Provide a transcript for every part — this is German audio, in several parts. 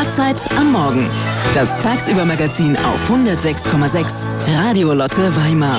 Sportzeit am Morgen. Das Tagsüber-Magazin auf 106,6 Radio Lotte Weimar.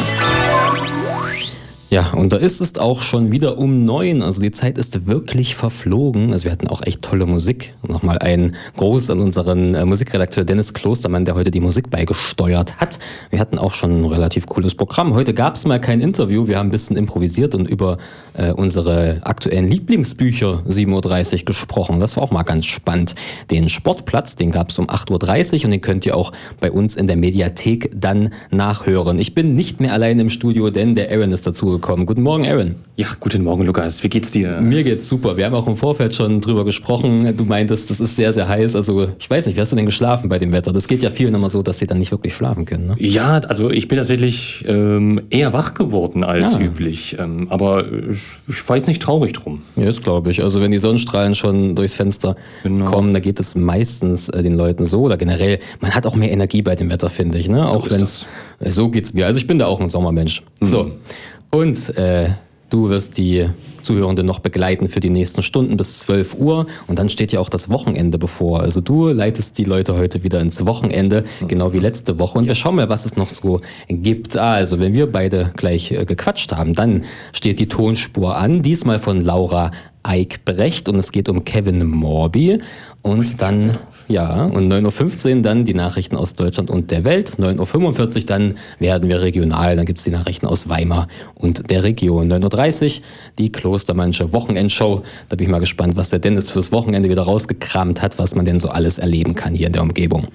Ja, und da ist es auch schon wieder um 9. Also die Zeit ist wirklich verflogen. Also wir hatten auch echt tolle Musik. Nochmal ein Gruß an unseren Musikredakteur Dennis Klostermann, der heute die Musik beigesteuert hat. Wir hatten auch schon ein relativ cooles Programm. Heute gab es mal kein Interview. Wir haben ein bisschen improvisiert und über unsere aktuellen Lieblingsbücher 7.30 Uhr gesprochen. Das war auch mal ganz spannend. Den Sportplatz, den gab es um 8.30 Uhr und den könnt ihr auch bei uns in der Mediathek dann nachhören. Ich bin nicht mehr allein im Studio, denn der Aaron ist dazugekommen. Guten Morgen, Aaron. Ja, guten Morgen, Lukas. Wie geht's dir? Mir geht's super. Wir haben auch im Vorfeld schon drüber gesprochen. Du meintest, das ist sehr, sehr heiß. Also ich weiß nicht, wie hast du denn geschlafen bei dem Wetter? Das geht ja vielen immer so, dass sie dann nicht wirklich schlafen können, ne? Ja, also ich bin tatsächlich eher wach geworden als üblich. Aber ich war jetzt nicht traurig drum. Ja, das glaube ich. Also wenn die Sonnenstrahlen schon durchs Fenster kommen, da geht es meistens den Leuten so. Oder generell, man hat auch mehr Energie bei dem Wetter, finde ich. Ne? Auch so geht's mir. Also ich bin da auch ein Sommermensch. So. Und du wirst die Zuhörenden noch begleiten für die nächsten Stunden bis 12 Uhr. Und dann steht ja auch das Wochenende bevor. Also du leitest die Leute heute wieder ins Wochenende, genau wie letzte Woche. Und wir schauen mal, was es noch so gibt. Also wenn wir beide gleich gequatscht haben, dann steht die Tonspur an. Diesmal von Laura Eickbrecht und es geht um Kevin Morby. Und dann... Ja, und 9.15 Uhr dann die Nachrichten aus Deutschland und der Welt. 9.45 Uhr dann werden wir regional. Dann gibt es die Nachrichten aus Weimar und der Region. 9.30 Uhr die Klostermannsche Wochenendshow. Da bin ich mal gespannt, was der Dennis fürs Wochenende wieder rausgekramt hat, was man denn so alles erleben kann hier in der Umgebung.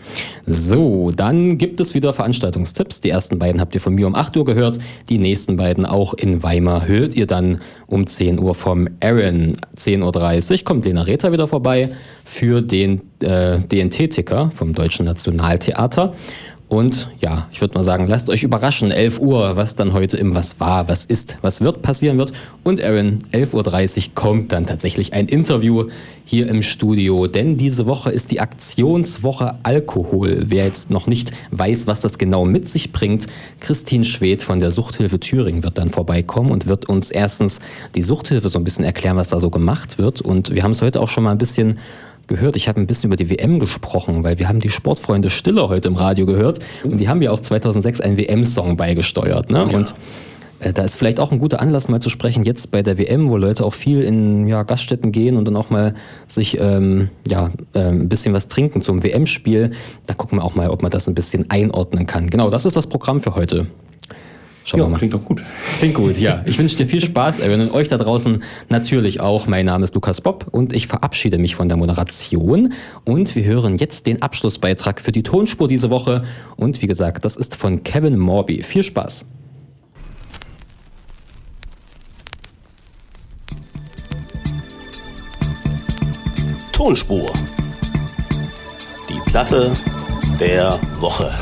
So, dann gibt es wieder Veranstaltungstipps. Die ersten beiden habt ihr von mir um 8 Uhr gehört. Die nächsten beiden auch in Weimar hört ihr dann um 10 Uhr vom Aaron. 10.30 Uhr kommt Lena Rether wieder vorbei für den DNT-Ticker vom Deutschen Nationaltheater. Und ja, ich würde mal sagen, lasst euch überraschen, 11 Uhr, was dann heute im Was war, was ist, was wird, passieren wird. Und Aaron, 11.30 Uhr kommt dann tatsächlich ein Interview hier im Studio. Denn diese Woche ist die Aktionswoche Alkohol. Wer jetzt noch nicht weiß, was das genau mit sich bringt, Christine Schwedt von der Suchthilfe Thüringen wird dann vorbeikommen und wird uns erstens die Suchthilfe so ein bisschen erklären, was da so gemacht wird. Und wir haben es heute auch schon mal ein bisschen gehört. Ich habe ein bisschen über die WM gesprochen, weil wir haben die Sportfreunde Stiller heute im Radio gehört und die haben ja auch 2006 einen WM-Song beigesteuert. Ne? Ja. Und da ist vielleicht auch ein guter Anlass mal zu sprechen, jetzt bei der WM, wo Leute auch viel in Gaststätten gehen und dann auch mal sich ein bisschen was trinken zum WM-Spiel. Da gucken wir auch mal, ob man das ein bisschen einordnen kann. Genau, das ist das Programm für heute. Schauen wir mal. Klingt doch gut. Klingt gut, ja. Ich wünsche dir viel Spaß, Aaron, und euch da draußen natürlich auch. Mein Name ist Lukas Bob und ich verabschiede mich von der Moderation. Und wir hören jetzt den Abschlussbeitrag für die Tonspur diese Woche. Und wie gesagt, das ist von Kevin Morby. Viel Spaß. Tonspur. Die Platte der Woche.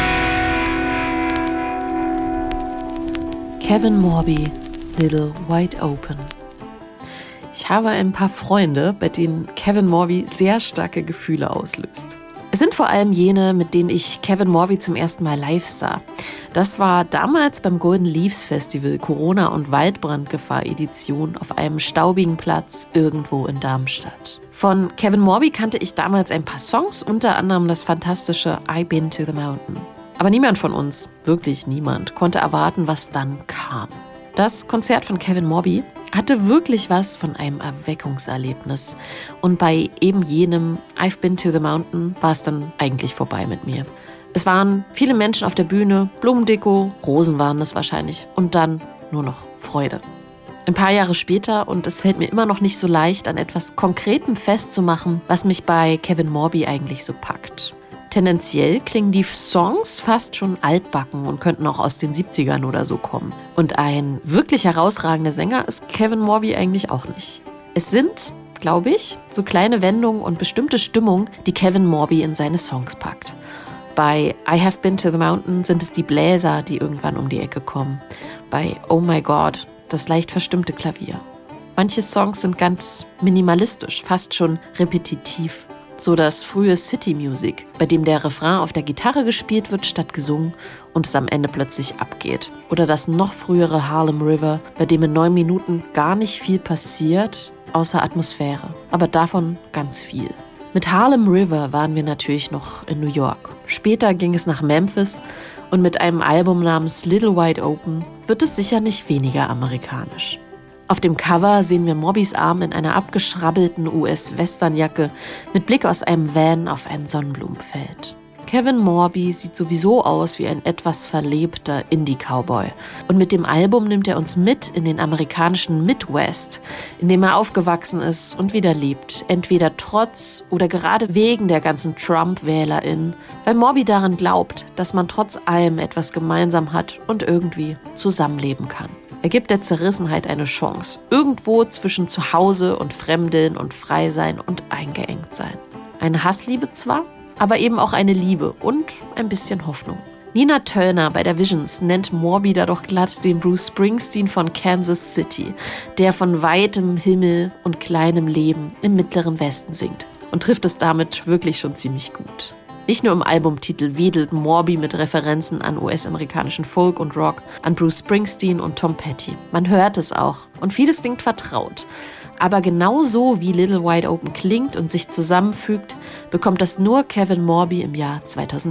Kevin Morby, Little Wide Open. Ich habe ein paar Freunde, bei denen Kevin Morby sehr starke Gefühle auslöst. Es sind vor allem jene, mit denen ich Kevin Morby zum ersten Mal live sah. Das war damals beim Golden Leaves Festival Corona- und Waldbrandgefahr-Edition auf einem staubigen Platz irgendwo in Darmstadt. Von Kevin Morby kannte ich damals ein paar Songs, unter anderem das fantastische I've Been to the Mountain. Aber niemand von uns, wirklich niemand, konnte erwarten, was dann kam. Das Konzert von Kevin Morby hatte wirklich was von einem Erweckungserlebnis. Und bei eben jenem I've Been to the Mountain war es dann eigentlich vorbei mit mir. Es waren viele Menschen auf der Bühne, Blumendeko, Rosen waren es wahrscheinlich und dann nur noch Freude. Ein paar Jahre später, und es fällt mir immer noch nicht so leicht, an etwas Konkretem festzumachen, was mich bei Kevin Morby eigentlich so packt. Tendenziell klingen die Songs fast schon altbacken und könnten auch aus den 70ern oder so kommen. Und ein wirklich herausragender Sänger ist Kevin Morby eigentlich auch nicht. Es sind, glaube ich, so kleine Wendungen und bestimmte Stimmung, die Kevin Morby in seine Songs packt. Bei I Have Been to the Mountain sind es die Bläser, die irgendwann um die Ecke kommen. Bei Oh My God das leicht verstimmte Klavier. Manche Songs sind ganz minimalistisch, fast schon repetitiv. So das frühe City Music, bei dem der Refrain auf der Gitarre gespielt wird statt gesungen und es am Ende plötzlich abgeht. Oder das noch frühere Harlem River, bei dem in 9 Minuten gar nicht viel passiert, außer Atmosphäre. Aber davon ganz viel. Mit Harlem River waren wir natürlich noch in New York. Später ging es nach Memphis und mit einem Album namens Little Wide Open wird es sicher nicht weniger amerikanisch. Auf dem Cover sehen wir Mobbys Arm in einer abgeschrabbelten US-Westernjacke mit Blick aus einem Van auf ein Sonnenblumenfeld. Kevin Morby sieht sowieso aus wie ein etwas verlebter Indie-Cowboy. Und mit dem Album nimmt er uns mit in den amerikanischen Midwest, in dem er aufgewachsen ist und wieder lebt. Entweder trotz oder gerade wegen der ganzen Trump-WählerInnen, weil Morby daran glaubt, dass man trotz allem etwas gemeinsam hat und irgendwie zusammenleben kann. Er gibt der Zerrissenheit eine Chance, irgendwo zwischen Zuhause und Fremdeln und Freisein und eingeengt sein. Eine Hassliebe zwar, aber eben auch eine Liebe und ein bisschen Hoffnung. Nina Turner bei der Visions nennt Morby da doch glatt den Bruce Springsteen von Kansas City, der von weitem Himmel und kleinem Leben im Mittleren Westen singt und trifft es damit wirklich schon ziemlich gut. Nicht nur im Albumtitel wedelt Morby mit Referenzen an US-amerikanischen Folk und Rock, an Bruce Springsteen und Tom Petty. Man hört es auch und vieles klingt vertraut. Aber genauso wie Little Wide Open klingt und sich zusammenfügt, bekommt das nur Kevin Morby im Jahr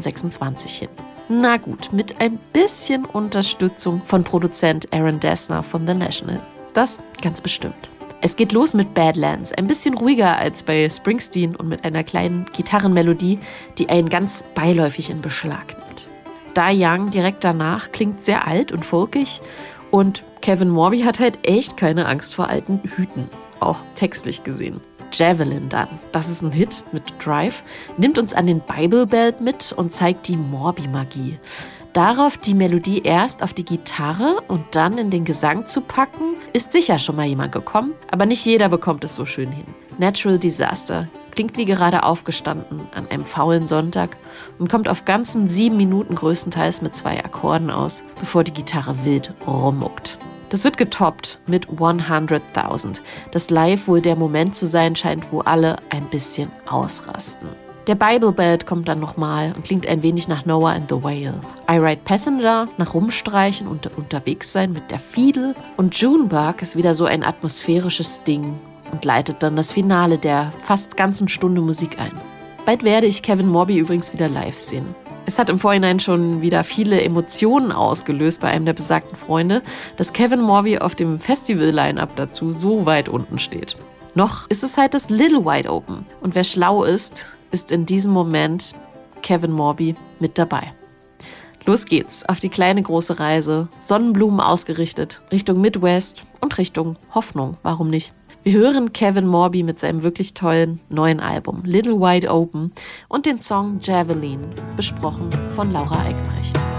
2026 hin. Na gut, mit ein bisschen Unterstützung von Produzent Aaron Dessner von The National. Das ganz bestimmt. Es geht los mit Badlands, ein bisschen ruhiger als bei Springsteen und mit einer kleinen Gitarrenmelodie, die einen ganz beiläufig in Beschlag nimmt. Die Young direkt danach klingt sehr alt und folkig und Kevin Morby hat halt echt keine Angst vor alten Hüten, auch textlich gesehen. Javelin dann, das ist ein Hit mit Drive, nimmt uns an den Bible Belt mit und zeigt die Morby-Magie. Darauf die Melodie erst auf die Gitarre und dann in den Gesang zu packen, ist sicher schon mal jemand gekommen, aber nicht jeder bekommt es so schön hin. Natural Disaster klingt wie gerade aufgestanden an einem faulen Sonntag und kommt auf ganzen 7 Minuten größtenteils mit 2 Akkorden aus, bevor die Gitarre wild rummuckt. Das wird getoppt mit 100.000, das live wohl der Moment zu sein scheint, wo alle ein bisschen ausrasten. Der Bible Belt kommt dann nochmal und klingt ein wenig nach Noah and the Whale. I Ride Passenger nach Rumstreichen und unterwegs sein mit der Fiedel. Und Junebug ist wieder so ein atmosphärisches Ding und leitet dann das Finale der fast ganzen Stunde Musik ein. Bald werde ich Kevin Morby übrigens wieder live sehen. Es hat im Vorhinein schon wieder viele Emotionen ausgelöst bei einem der besagten Freunde, dass Kevin Morby auf dem Festival-Line-Up dazu so weit unten steht. Noch ist es halt das Little Wide Open. Und wer schlau ist in diesem Moment Kevin Morby mit dabei. Los geht's auf die kleine große Reise, Sonnenblumen ausgerichtet, Richtung Midwest und Richtung Hoffnung, warum nicht? Wir hören Kevin Morby mit seinem wirklich tollen neuen Album Little Wide Open und den Song Javelin, besprochen von Laura Eickbrecht.